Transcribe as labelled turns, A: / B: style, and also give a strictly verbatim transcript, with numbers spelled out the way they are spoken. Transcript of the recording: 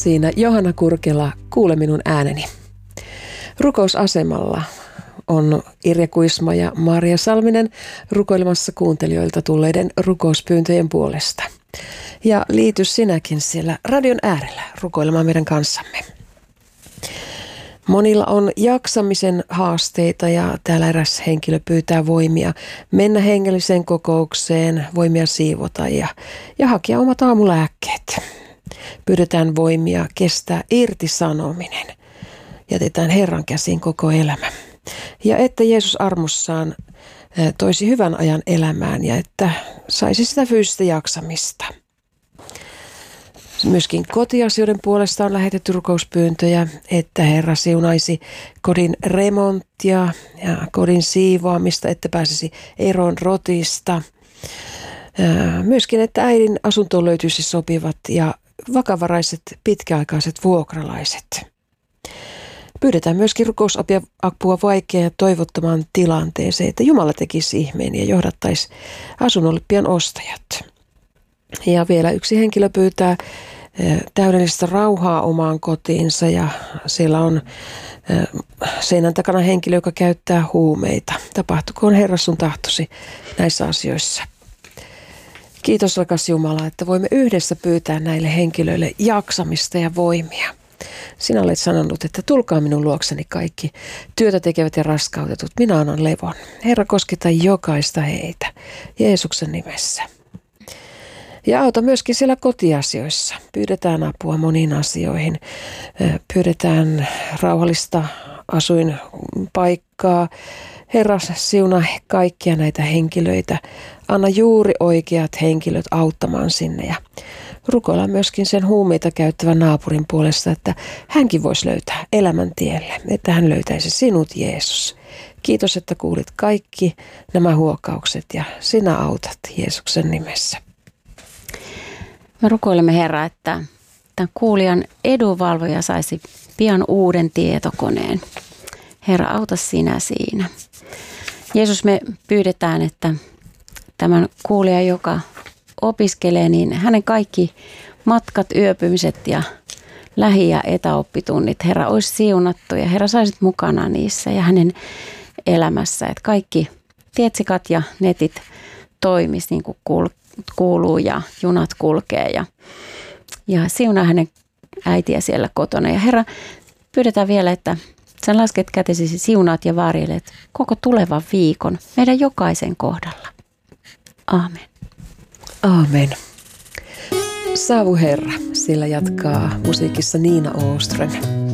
A: Siinä Johanna Kurkela, Kuule minun ääneni. Rukousasemalla on Irja Kuisma ja Maria Salminen rukoilemassa kuuntelijoilta tulleiden rukouspyyntöjen puolesta. Ja liity sinäkin siellä radion äärellä rukoilemaan meidän kanssamme. Monilla on jaksamisen haasteita ja täällä eräs henkilö pyytää voimia mennä hengelliseen kokoukseen, voimia siivota ja, ja hakea omat aamulääkkeet. Pyydetään voimia kestää irtisanominen. Jätetään Herran käsiin koko elämä. Ja että Jeesus armossaan toisi hyvän ajan elämään ja että saisi sitä fyysistä jaksamista. Myöskin kotiasioiden puolesta on lähetetty rukouspyyntöjä, että Herra siunaisi kodin remonttia ja kodin siivoamista, että pääsisi eroon rotista. Myöskin, että äidin asuntoon löytyisi sopivat ja vakavaraiset pitkäaikaiset vuokralaiset. Pyydetään myöskin rukousapua vaikeaan ja toivottomaan tilanteeseen, että Jumala tekisi ihmeen ja johdattaisi asunnolle pian ostajat. Ja vielä yksi henkilö pyytää täydellistä rauhaa omaan kotiinsa ja siellä on seinän takana henkilö, joka käyttää huumeita. Tapahtukoon Herra sun tahtosi näissä asioissa. Kiitos rakas Jumala, että voimme yhdessä pyytää näille henkilöille jaksamista ja voimia. Sinä olet sanonut, että tulkaa minun luokseni kaikki työtä tekevät ja raskautetut. Minä annan levon. Herra, kosketa jokaista heitä Jeesuksen nimessä. Ja auta myöskin siellä kotiasioissa. Pyydetään apua moniin asioihin. Pyydetään rauhallista asuinpaikkaa. Herra, siunaa kaikkia näitä henkilöitä. Anna juuri oikeat henkilöt auttamaan sinne. Ja rukoillaan myöskin sen huumeita käyttävän naapurin puolesta, että hänkin voisi löytää elämän tielle. Että hän löytäisi sinut, Jeesus. Kiitos, että kuulit kaikki nämä huokaukset ja sinä autat Jeesuksen nimessä.
B: Me rukoilemme, Herra, että tämän kuulijan edunvalvoja saisi pian uuden tietokoneen. Herra, auta sinä siinä. Jeesus, me pyydetään, että tämän kuulijan, joka opiskelee, niin hänen kaikki matkat, yöpymiset ja lähi- ja etäoppitunnit, Herra, olisi siunattu ja Herra, saisit mukana niissä ja hänen elämässä, että kaikki tietsikat ja netit toimis niin kuin kuuluu ja junat kulkee ja, ja siunaa hänen äitiä siellä kotona. Ja Herra, pyydetään vielä, että sä lasket kätesi, siunaat ja varjelet koko tulevan viikon meidän jokaisen kohdalla. Aamen.
A: Aamen. Saavu Herra, sillä jatkaa musiikissa Niina Åström.